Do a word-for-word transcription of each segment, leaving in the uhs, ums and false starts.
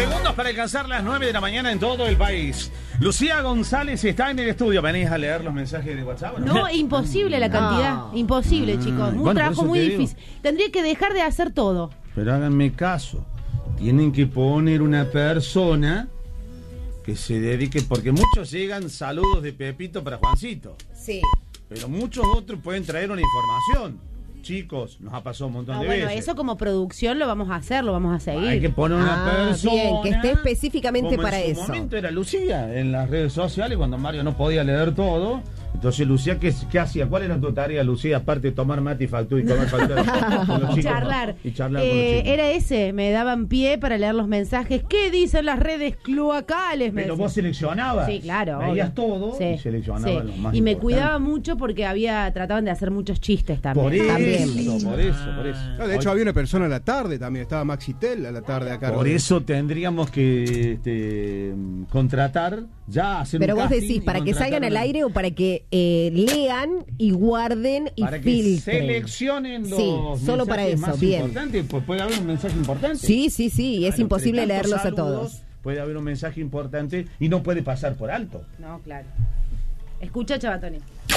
Segundos para alcanzar las nueve de la mañana en todo el país. Lucía González está en el estudio. ¿Venís a leer los mensajes de WhatsApp? No, no imposible la cantidad. No. Imposible, chicos. Un bueno, trabajo muy difícil. Digo. Tendría que dejar de hacer todo. Pero háganme caso. Tienen que poner una persona que se dedique, porque muchos llegan saludos de Pepito para Juancito. Sí. Pero muchos otros pueden traer una información. Chicos, nos ha pasado un montón no, de bueno, veces. Eso como producción lo vamos a hacer, lo vamos a seguir. Hay que poner una ah, persona bien, que esté específicamente como para en su eso. En momento era Lucía en las redes sociales cuando Mario no podía leer todo. Entonces, Lucía, ¿qué, qué hacía? ¿Cuál era tu tarea, Lucía? Aparte de tomar mate y factura y comer factura con los chicos. Charlar. Y charlar eh, con los chicos. Era ese, me daban pie para leer los mensajes. ¿Qué dicen las redes cloacales? Pero vos seleccionabas. Sí, claro. Veías obvio. todo sí, y seleccionabas sí. lo más Y me importante. cuidaba mucho porque había trataban de hacer muchos chistes también. Por eso, también. por eso, por eso. No, de hecho, Hoy, había una persona a la tarde también. Estaba Maxi Tel a la tarde acá. Por eso tendríamos que este, contratar, ya hacer Pero un vos casting decís, ¿para que salgan al una... aire o para que eh, lean y guarden y para que filtren? seleccionen los sí, solo para eso, más bien. importantes? Pues puede haber un mensaje importante. Sí, sí, sí, claro, es imposible leerlos saludos, a todos. Puede haber un mensaje importante y no puede pasar por alto. No, claro. Escucha, Chavatoni.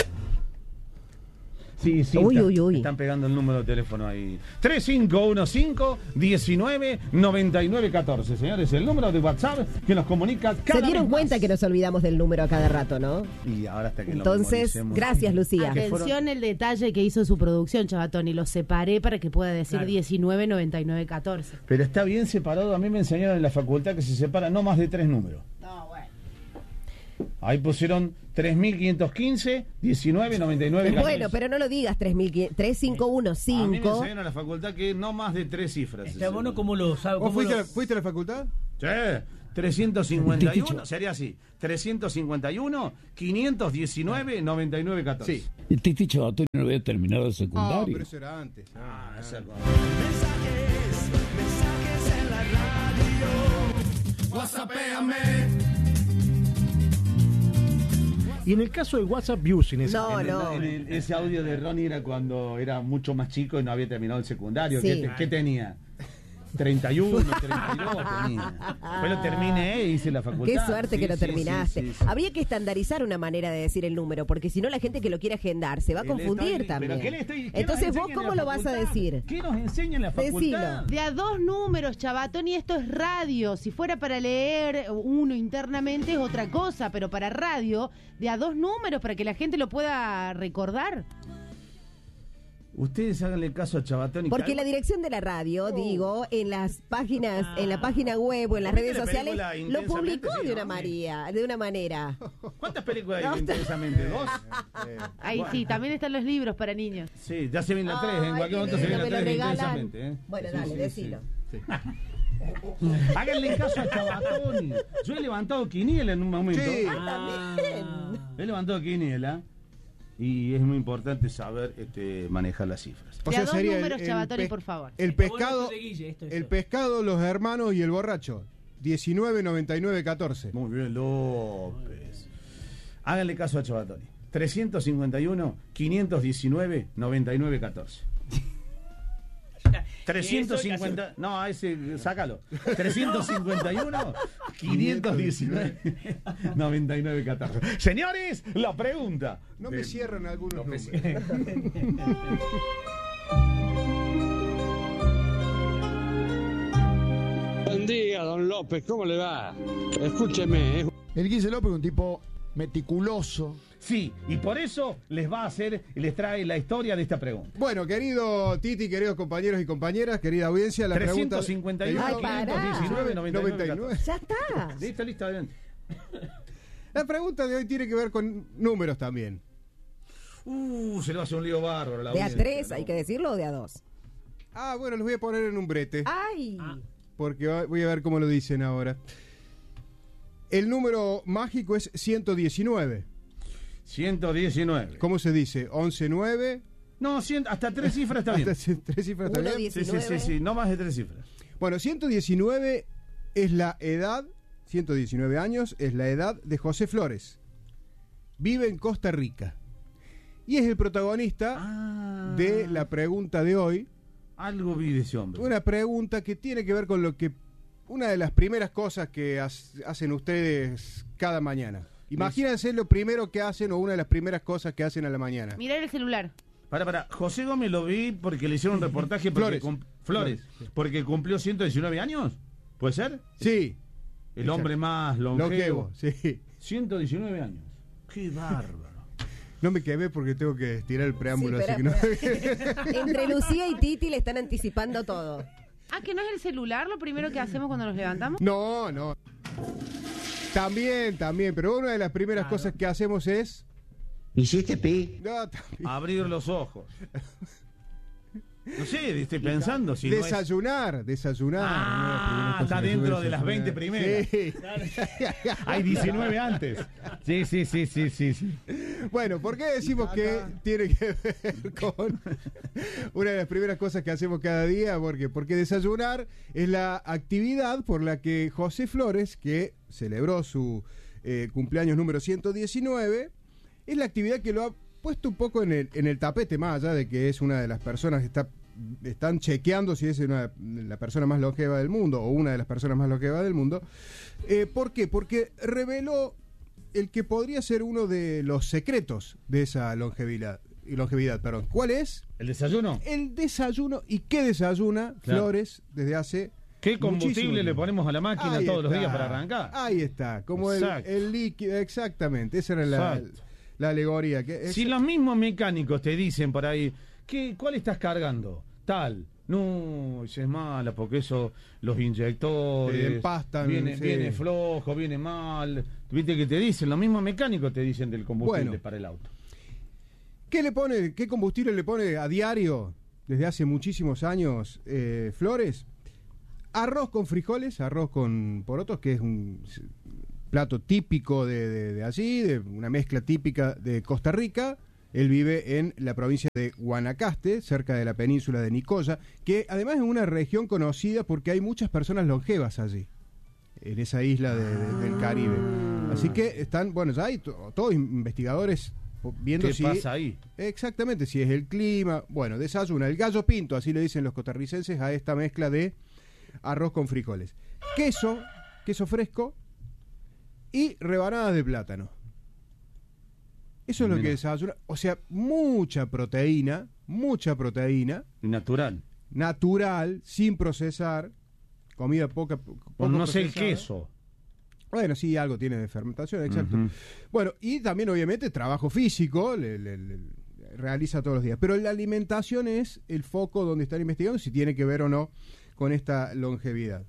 Sí, sí, uy, está, uy, uy. están pegando el número de teléfono ahí. tres cinco uno cinco, diecinueve, noventa y nueve, catorce. Señores, el número de WhatsApp que nos comunica cada Se dieron vez cuenta más. que nos olvidamos del número a cada rato, ¿no? Y ahora hasta que Entonces, lo gracias, Lucía. Atención el detalle que hizo su producción, Chavatoni. Lo separé para que pueda decir claro. diecinueve, noventa y nueve, catorce. Pero está bien separado. A mí me enseñaron en la facultad que se separa no más de tres números. No, bueno. Ahí pusieron tres mil quinientos quince, diecinueve, noventa y nueve, catorce. Bueno, pero no lo digas, tres mil cinco uno cinco. A mí me enseñaron en la facultad que no más de tres cifras. Está bueno como lo sabe. ¿Vos fuiste, lo... A, fuiste a la facultad? Sí, trescientos cincuenta y uno, sería así, trescientos cincuenta y uno, quinientos diecinueve, noventa y nueve, catorce. Sí. El Titi Chavatoni no había terminado el secundario. No, pero eso era antes. Ah, ah, esa cosa. Mensajes, mensajes en la radio. WhatsAppéame. Y en el caso del WhatsApp Using, ese, no, en el, no. en el, ese audio de Ronnie era cuando era mucho más chico y no había terminado el secundario. Sí. ¿Qué, ¿Qué tenía? treinta y uno, treinta y dos tenía. Después lo terminé y hice la facultad. Qué suerte sí, que lo sí, terminaste. sí, sí, sí. Habría que estandarizar una manera de decir el número, porque si no la gente que lo quiere agendar se va a confundir estoy, también. ¿qué le estoy, qué Entonces nos vos enseña en cómo la lo vas a facultad? decir. ¿Qué nos enseña en la facultad? Decilo. De a dos números, Chavatoni, esto es radio. Si fuera para leer uno internamente es otra cosa, pero para radio, de a dos números para que la gente lo pueda recordar. Ustedes háganle caso a Chavatoni. Porque la dirección de la radio, oh. digo, en las páginas, ah. en la página web o en las redes sociales, lo publicó sí, de una ¿no? María, de una manera. ¿Cuántas películas hay intensamente? ¿Dos? Ahí bueno. Sí, también están los libros para niños. Sí, ya se viene la tres, en cualquier momento se viene la tres intensamente. ¿eh? Bueno, sí, dale, sí, decilo. Sí, sí. Háganle caso a Chavatoni. Yo he levantado quiniela en un momento. Sí. Ah, también. He levantado quiniela. Y es muy importante saber este, manejar las cifras. O sea, dos sería números, el, Chavatoni, el por favor. El pescado, el pescado, los hermanos y el borracho. diecinueve, noventa y nueve, catorce. Muy bien, López. Háganle caso a Chavatoni. trescientos cincuenta y uno, quinientos diecinueve, noventa y nueve, catorce. trescientos cincuenta, no, ese, sácalo. trescientos cincuenta y uno, quinientos diecinueve, noventa y nueve, catorce. Señores, la pregunta. No de... me cierran algunos no números. Buen día, don López, ¿cómo le va? Escúcheme. ¿eh? El Guille López es un tipo meticuloso. Sí, y por eso les va a hacer, les trae la historia de esta pregunta. Bueno, querido Titi, queridos compañeros y compañeras, querida audiencia, la trescientos cincuenta y uno, quinientos diecinueve, noventa y nueve. Ya está. Listo, listo, adelante. La pregunta de hoy tiene que ver con números también. Uh, se le va a hacer un lío bárbaro. La ¿De a audiencia, tres, ¿no? Hay que decirlo, o de a dos? Ah, bueno, los voy a poner en un brete. ¡Ay! Ah. Porque voy a ver cómo lo dicen ahora. El número mágico es ciento diecinueve. ciento diecinueve. ¿Cómo se dice? ¿once, nueve? No, cien, hasta tres cifras está bien. ¿Hasta tres cifras está bien? Sí, sí, sí, sí, no más de tres cifras. Bueno, ciento diecinueve es la edad, ciento diecinueve años, es la edad de José Flores. Vive en Costa Rica. Y es el protagonista ah. de la pregunta de hoy. Algo vi de ese hombre. Una pregunta que tiene que ver con lo que una de las primeras cosas que ha- hacen ustedes cada mañana. Imagínense lo primero que hacen o una de las primeras cosas que hacen a la mañana. Mirar el celular. Para, para, José Gómez lo vi porque le hicieron un reportaje porque Flores. cum- Flores, porque cumplió ciento diecinueve años, ¿puede ser? Sí. El hombre más longevo. Longevo, sí. ciento diecinueve años. Qué bárbaro. No me quemé porque tengo que estirar el preámbulo, Sí, así que espera, no. Entre Lucía y Titi le están anticipando todo. Ah, ¿que no es el celular lo primero que hacemos cuando nos levantamos? No, no. También, también, pero una de las primeras cosas que hacemos es... ¿Hiciste pi? No, también. Abrir los ojos. No sé, estoy pensando si no es... Desayunar, desayunar. Ah, una de las primeras está cosas que dentro hacemos de las es veinte desayunar. primeras. Sí. Hay diecinueve antes. Sí, sí, sí, sí, sí, sí. Bueno, ¿por qué decimos que tiene que ver con una de las primeras cosas que hacemos cada día? Porque, porque desayunar es la actividad por la que José Flores, que celebró su eh, cumpleaños número ciento diecinueve, es la actividad que lo ha puesto un poco en el, en el tapete, más allá de que es una de las personas que está, están chequeando si es una, la persona más longeva del mundo o una de las personas más longevas del mundo. Eh, ¿Por qué? Porque reveló el que podría ser uno de los secretos de esa longevidad. longevidad perdón. ¿Cuál es? ¿El desayuno? El desayuno. ¿Y qué desayuna Claro. Flores desde hace ¿Qué combustible muchísimo le tiempo? ponemos a la máquina Ahí todos los está. días para arrancar? Ahí está, como el, Exacto. el líquido, exactamente, esa era la, Exacto. la alegoría. Que es- Si los mismos mecánicos te dicen por ahí, ¿qué, ¿cuál estás cargando? Tal. No, esa es mala porque eso, los inyectores. Te empastan, Viene, sí. viene flojo, viene mal. Viste que te dicen, los mismos mecánicos te dicen del combustible Bueno. para el auto. ¿Qué le pone, qué combustible le pone a diario desde hace muchísimos años eh, Flores? Arroz con frijoles, arroz con porotos, que es un s- plato típico de, de- de allí, de una mezcla típica de Costa Rica. Él vive en la provincia de Guanacaste, cerca de la península de Nicoya, que además es una región conocida porque hay muchas personas longevas allí, en esa isla de- de- del Caribe. Así que están, bueno, ya hay to- todos investigadores po- viendo ¿Qué si... pasa ahí? Exactamente, si es el clima. Bueno, desayuna el gallo pinto, así le dicen los costarricenses a esta mezcla de arroz con frijoles. Queso, queso fresco y rebanadas de plátano. Eso es lo Mira. que desayuna. O sea, mucha proteína, mucha proteína, Natural. natural, sin procesar, comida poca... O poco no sé el procesada. queso. Bueno, sí, algo tiene de fermentación, exacto. Ujú. Bueno, y también obviamente trabajo físico, le, le- le- realiza todos los días. Pero la alimentación es el foco donde están investigando si tiene que ver o no con esta longevidad.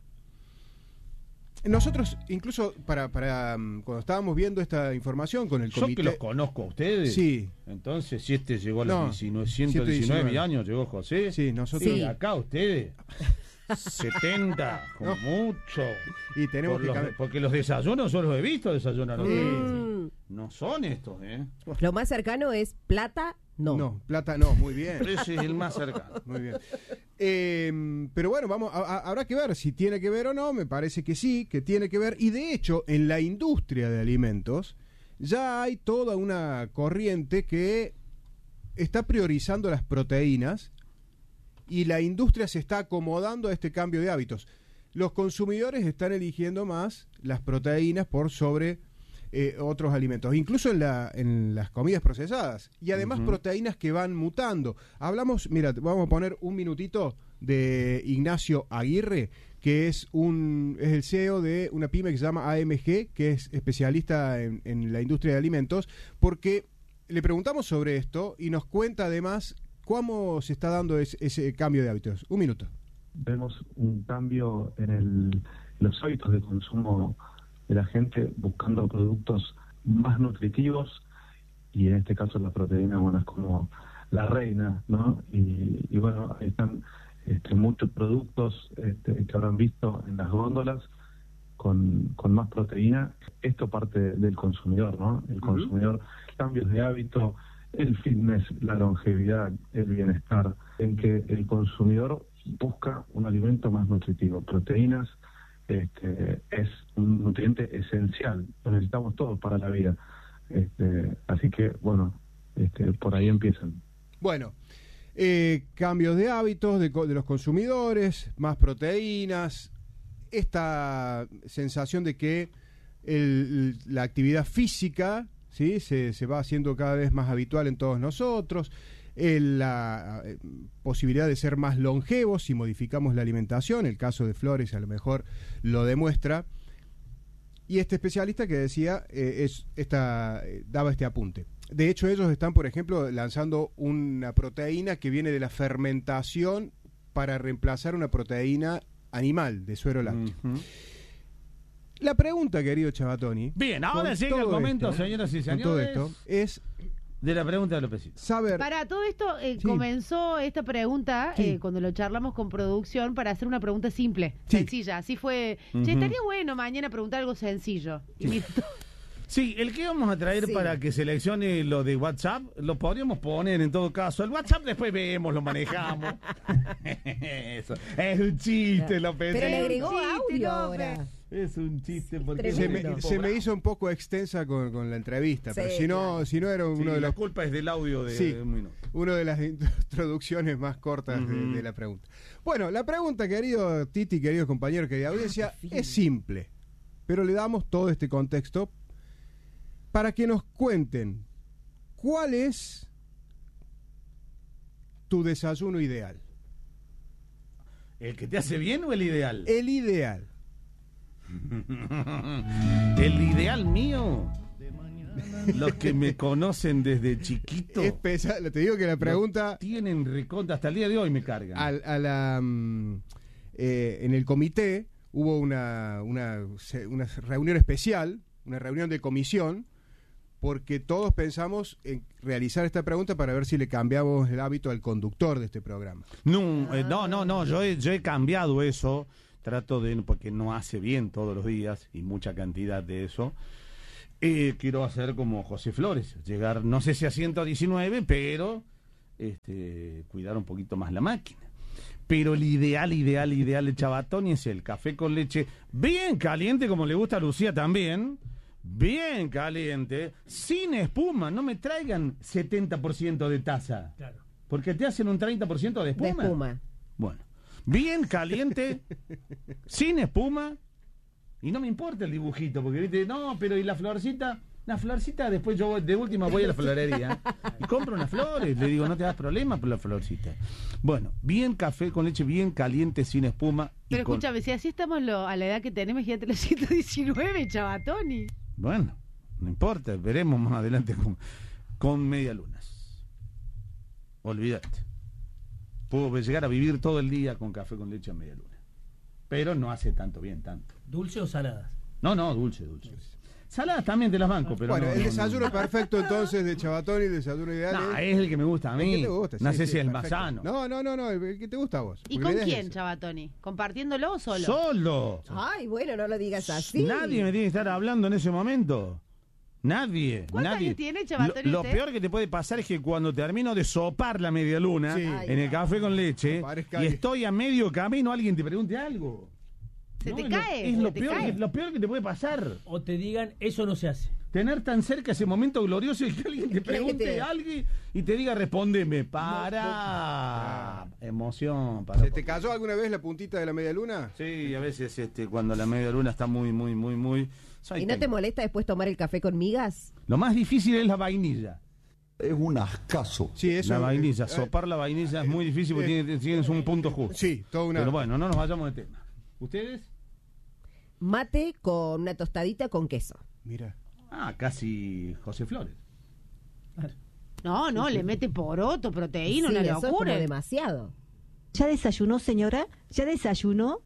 Nosotros, incluso para, para um, cuando estábamos viendo esta información con el Yo comité... que los conozco a ustedes. Sí. Entonces, si este llegó a los No, diecinueve, ciento ciento diecinueve diecinueve años, llegó José. Sí, nosotros... Y acá ustedes, setenta, como mucho. Y tenemos Por que los- cambiar. porque los desayunos yo los he visto desayunar. a ustedes. Mm. No son estos, ¿eh? Lo más cercano es plata, no. No, plata no, muy bien. Ese es el más cercano. Muy bien. Eh, pero bueno, vamos, a- a- habrá que ver si tiene que ver o no. Me parece que sí, que tiene que ver. Y de hecho, en la industria de alimentos ya hay toda una corriente que está priorizando las proteínas y la industria se está acomodando a este cambio de hábitos. Los consumidores están eligiendo más las proteínas por sobre eh, otros alimentos, incluso en, la, en las comidas procesadas. Y además Ujú. proteínas que van mutando. Hablamos, mira, vamos a poner un minutito de Ignacio Aguirre, que es un es el C E O de una pyme que se llama A M G, que es especialista en, en la industria de alimentos, porque le preguntamos sobre esto y nos cuenta además cómo se está dando ese, ese cambio de hábitos. Un minuto. Vemos un cambio en el, los hábitos de consumo de la gente buscando productos más nutritivos y en este caso la proteína, bueno, es como la reina, ¿no? Y, y bueno, ahí están este, muchos productos este, que habrán visto en las góndolas con, con más proteína. Esto parte del consumidor, ¿no? El consumidor, cambios de hábito, el fitness, la longevidad, el bienestar, en que el consumidor busca un alimento más nutritivo. Proteínas este, es un nutriente esencial, lo necesitamos todos para la vida. Este, así que, bueno, este, por ahí empiezan. Bueno, eh, cambios de hábitos de, co- de los consumidores, más proteínas. esta sensación de que el, la actividad física, ¿sí?, se, se va haciendo cada vez más habitual en todos nosotros, el, la eh, posibilidad de ser más longevos si modificamos la alimentación, el caso de Flores a lo mejor lo demuestra, y este especialista que decía, eh, es esta, eh, daba este apunte. De hecho, ellos están, por ejemplo, lanzando una proteína que viene de la fermentación para reemplazar una proteína animal de suero lácteo. Uh-huh. La pregunta, querido Chavatoni. Bien, ahora llega el momento, esto, señoras y señores. Todo esto es de la pregunta de Lópezito. Saber. Para todo esto, eh, sí. comenzó esta pregunta sí. eh, cuando lo charlamos con producción para hacer una pregunta simple, sí. sencilla. Así fue. Uh-huh. Che, estaría bueno mañana preguntar algo sencillo. Sí. Y listo. Sí, el que vamos a traer sí. para que seleccione lo de WhatsApp, lo podríamos poner en todo caso. El WhatsApp después vemos, lo manejamos. Eso. Es un chiste, López. Pero le agregó chiste, audio López. ahora. Es un chiste porque se me, se me hizo un poco extensa con, con la entrevista, sí, pero si no, claro. si no era uno sí, de los... La culpa es del audio de, sí, de un minuto. Una de las introducciones más cortas uh-huh. de, de la pregunta. Bueno, la pregunta, querido Titi, queridos compañeros, querida audiencia, es simple, pero le damos todo este contexto para que nos cuenten cuál es tu desayuno ideal. ¿El que te hace bien o el ideal? El ideal. El ideal mío. Los que me conocen desde chiquito. Es pesado. Te digo que la pregunta. Tienen recontra, hasta el día de hoy me cargan. A, a la, um, eh, en el comité hubo una, una, una reunión especial, una reunión de comisión, porque todos pensamos en realizar esta pregunta para ver si le cambiamos el hábito al conductor de este programa. No, eh, no, no, no, yo he, yo he cambiado eso. Trato de, porque no hace bien todos los días y mucha cantidad de eso. Eh, quiero hacer como José Flores, llegar, no sé si a ciento diecinueve, pero este, cuidar un poquito más la máquina. Pero el ideal, ideal, ideal de Chavatoni es el café con leche bien caliente, como le gusta a Lucía también, bien caliente, sin espuma. No me traigan setenta por ciento de taza, claro, porque te hacen un treinta por ciento de espuma. De espuma. Bueno, bien caliente, sin espuma. Y no me importa el dibujito, porque viste, no, pero ¿y la florcita? La florcita, después yo de última voy a la florería y compro unas flores. Le digo, no te das problema por la florcita. Bueno, bien café con leche, bien caliente, sin espuma. Pero y con... escúchame, si así estamos lo, a la edad que tenemos, ya te los ciento diecinueve, Chavatoni. Bueno, no importa, veremos más adelante con, con medialunas. Olvídate. Puedo llegar a vivir todo el día con café con leche a medialuna. Pero no hace tanto bien, tanto. ¿Dulce o saladas? No, no, dulce, dulce. Saladas también te las banco, pero bueno, no, el no, desayuno no. perfecto entonces de Chavatoni, el desayuno ideal. No, es... es el que me gusta a mí. ¿El que te gusta? No sí, sé sí, si es el perfecto. más sano. No, no, no, no, el que te gusta a vos. ¿Y con quién, Chavatoni? ¿Compartiéndolo o solo? Solo. Ay, bueno, no lo digas así. Nadie me tiene que estar hablando en ese momento. Nadie. ¿Cuántos nadie. años tiene, Chavatoni, Lo, lo usted? peor que te puede pasar es que cuando termino de sopar la medialuna Sí. en el café con leche Aparezca y ahí. estoy a medio camino, alguien te pregunte algo. Se No, te es cae. Lo, es se lo te peor, cae. que, lo peor que te puede pasar. O te digan, eso no se hace. Tener tan cerca ese momento glorioso y que alguien te pregunte te- algo y te diga, respóndeme. Para. Emoción. Para ¿Se te cayó alguna vez la puntita de la media luna? Sí, a veces este, cuando la media luna está muy, muy, muy, muy... Soy ¿Y no te técnico. molesta después tomar el café con migas? Lo más difícil es la vainilla. Es un ascaso. Sí, eso. La vainilla, eh, sopar la vainilla es muy difícil porque eh, tiene- tienes un punto justo. Sí, toda una. Pero bueno, no nos vayamos de tema. ¿Ustedes? Mate con una tostadita con queso. Mira. Ah, casi José Flores. No, no, le mete poroto, proteína, Sí, una eso es como locura. demasiado. ¿Ya desayunó, señora? ¿Ya desayunó?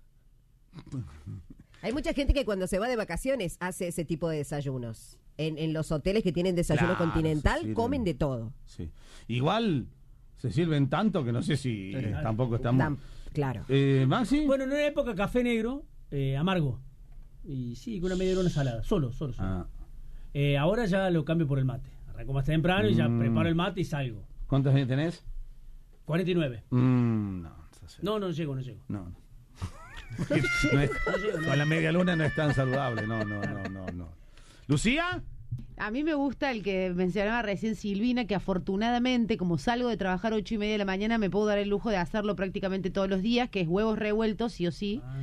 Hay mucha gente que cuando se va de vacaciones hace ese tipo de desayunos. En, en los hoteles que tienen desayuno Claro, continental se sirven. comen de todo. Sí. Igual se sirven tanto que no sé si Sí. tampoco estamos... Tam- claro. Eh, ¿Maxi? Bueno, en una época café negro, eh, amargo. Y sí, con una media luna salada. Solo, solo, solo. Ah. Eh, ahora ya lo cambio por el mate. Arranco más temprano y ya Mm. preparo el mate y salgo. ¿Cuántos años tenés? cuarenta y nueve. Mm, no, entonces- No, no llego, no llego. no, no. No es- con la media luna no es tan saludable, no, no, no, no, no. ¿Lucía? A mí me gusta el que mencionaba recién Silvina, que afortunadamente, como salgo de trabajar ocho y media de la mañana, me puedo dar el lujo de hacerlo prácticamente todos los días, que es huevos revueltos, sí o sí,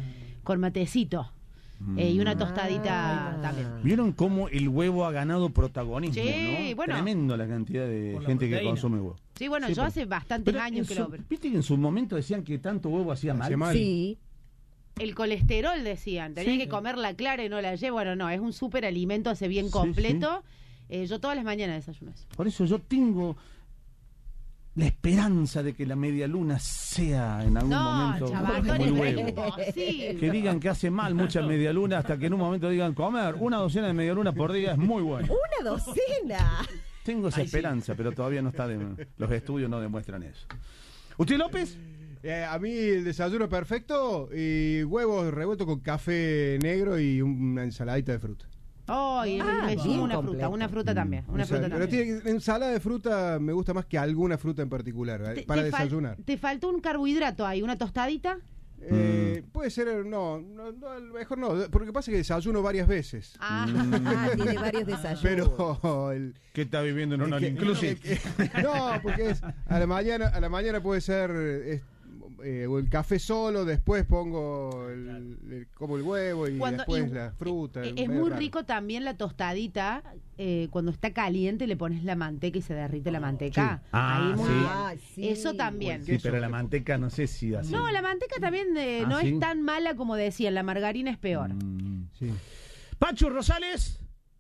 con matecito. Eh, y una tostadita también. ¿Vieron cómo el huevo ha ganado protagonismo? Sí, ¿no? bueno. Tremendo la cantidad de gente que consume huevo. Sí, bueno, Sí, yo pero- hace bastantes pero años en que su- lo... ¿Viste que en su momento decían que tanto huevo hacía mal? Hacía mal. Sí. El colesterol, decían, tenía Sí. que comer la clara y no la Y. Bueno, no, es un súper alimento, hace bien Sí, completo. Eh, yo todas las mañanas desayuno eso. Por eso yo tengo la esperanza de que la media luna sea en algún No, momento chaval, como el huevo. imposible. Que digan que hace mal mucha media luna hasta que en un momento digan comer una docena de media luna por día es muy bueno. Una docena. Tengo esa esperanza, pero todavía no está de, los estudios no demuestran eso. ¿Usted, López? Eh, a mí el desayuno perfecto y huevos revueltos con café negro y una ensaladita de fruta. Oh, y Ah, me bien sumo una completo. fruta, una fruta también. Una Ensal- fruta pero también. tiene, ensalada de fruta me gusta más que alguna fruta en particular, eh, Te- para te fal- desayunar. ¿Te faltó un carbohidrato ahí, una tostadita? Eh, puede ser, no, no, no, a lo mejor no, porque pasa que desayuno varias veces. Ah, Ah, tiene varios desayunos. Pero el, Que está viviendo en un es que- inclusive. no, porque es a la mañana, a la mañana puede ser es, eh, o el café solo, después pongo el, el- como el huevo y Cuando- después y- la fruta. es medio muy raro. rico también la tostadita. Eh, cuando está caliente le pones la manteca y se derrite la manteca. Sí. Ah, Ahí muy sí. bien. Ah, sí. Eso también. Sí, pero la manteca no sé si así. No, la manteca también eh, ¿Ah, no sí? es tan mala como decían. La margarina es peor. Mm. Sí. Pachu Rosales.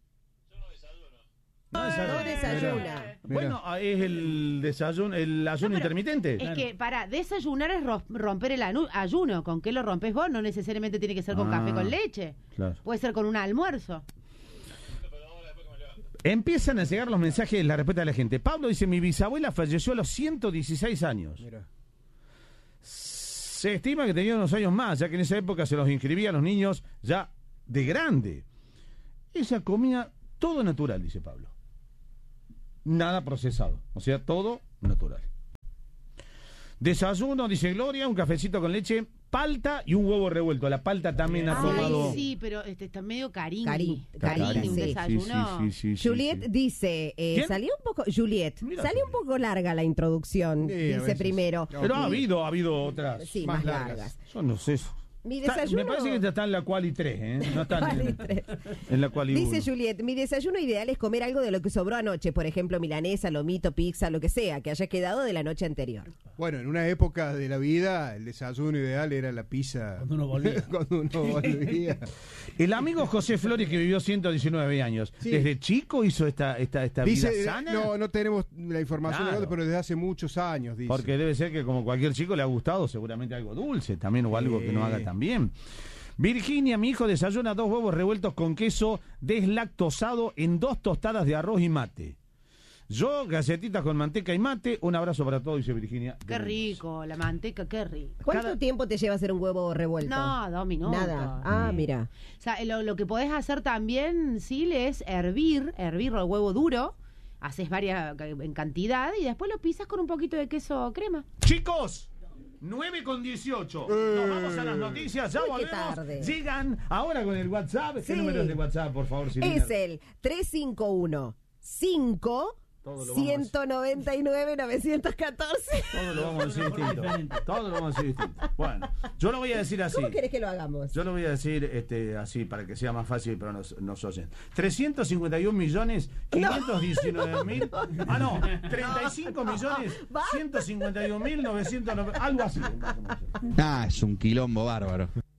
No No desayuna. Bueno, ah, es el desayuno, el ayuno intermitente. Es que para desayunar es ro- romper el anu- ayuno. ¿Con qué lo rompes vos? No necesariamente tiene que ser con Ah, café con leche. Claro. Puede ser con un almuerzo. Empiezan a llegar los mensajes de la respuesta de la gente. Pablo dice, mi bisabuela falleció a los ciento dieciséis años. Mira. Se estima que tenía unos años más, ya que en esa época se los inscribía a los niños ya de grande. Ella comía todo natural, dice Pablo. Nada procesado, o sea, todo natural. Desayuno, dice Gloria, un cafecito con leche, palta y un huevo revuelto. La palta también ha Ay, tomado... sí, pero este está medio cariño. Cari- Cariño, cariño, un sí. desayuno. Sí, sí, sí, sí, Juliet sí. dice, eh, ¿Quién? salió un poco, Juliet, Mira, salió un poco larga la introducción, Sí, a dice veces. primero. No, Pero ha Y- habido, ha habido otras. Sí, más más, largas. largas. Yo no sé. Mi Está- desayuno... me parece que está en la quali tres, ¿eh? No está Quali en, tres. en la quali Dice uno. Juliet, mi desayuno ideal es comer algo de lo que sobró anoche, por ejemplo, milanesa, lomito, pizza, lo que sea, que haya quedado de la noche anterior. Bueno, en una época de la vida, el desayuno ideal era la pizza. Cuando uno volvía. Cuando uno volvía. El amigo José Flores, que vivió ciento diecinueve años, Sí. ¿desde chico hizo esta, esta, esta Dice, vida sana? no, no tenemos la información, Claro. de pero desde hace muchos años, dice. Porque debe ser que como cualquier chico le ha gustado seguramente algo dulce también o algo Sí. que no haga tan bien. Virginia, mi hijo desayuna dos huevos revueltos con queso deslactosado en dos tostadas de arroz y mate. Yo, galletitas con manteca y mate. Un abrazo para todos, dice Virginia. Qué rico, la manteca, qué rico. ¿Cuánto Cada- tiempo te lleva hacer un huevo revuelto? No, dos minutos. Nada. Ah, Sí. mira. O sea, lo, lo que podés hacer también, Sil, es hervir, hervir el huevo duro. Haces varias en cantidad y después lo pisas con un poquito de queso crema. Chicos, nueve con dieciocho. Nos vamos a las noticias, ya Uy, qué volvemos. tarde. Llegan ahora con el WhatsApp. ¿Qué Sí. número es de WhatsApp, por favor, Silvina? Es el tres cinco uno cinco Todo lo vamos a decir. ciento noventa y nueve novecientos catorce. Todo lo vamos a decir distinto. Diferente. Todo lo vamos a decir distinto. Bueno, yo lo voy a decir así. ¿Cómo querés que lo hagamos? Yo lo voy a decir este, así para que sea más fácil para nos, nos oyen. trescientos cincuenta y un millones quinientos diecinueve mil. Ah, no, treinta y cinco millones ciento cincuenta y un mil novecientos noventa. Algo así. Ah, es un quilombo bárbaro.